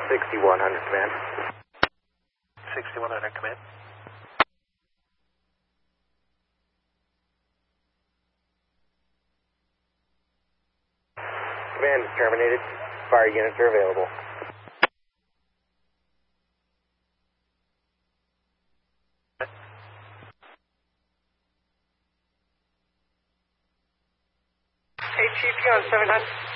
6100, command. 6100, command. Command is terminated. Fire units are available. Hey, Chief, you on 700?